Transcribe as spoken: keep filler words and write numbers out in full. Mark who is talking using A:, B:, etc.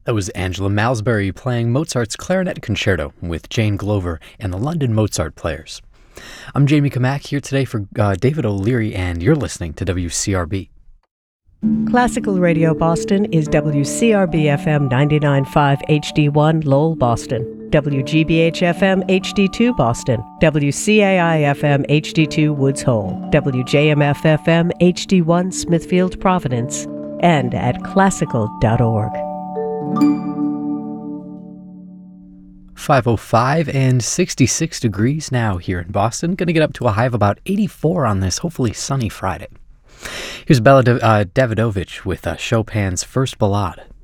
A: That was Angela Malsbury playing Mozart's Clarinet Concerto with Jane Glover and the London Mozart Players. I'm Jamie Kamak here today for uh, David O'Leary, and you're listening to W C R B.
B: Classical Radio Boston is W C R B F M ninety-nine point five H D one Lowell, Boston, W G B H F M H D two Boston, W C A I F M H D two Woods Hole, W J M F F M H D one Smithfield, Providence, and at classical dot org.
A: five oh five and sixty-six degrees now here in Boston. Going to get up to a high of about eighty-four on this hopefully sunny Friday. Here's Bela uh, Davidovich with uh, Chopin's First Ballade.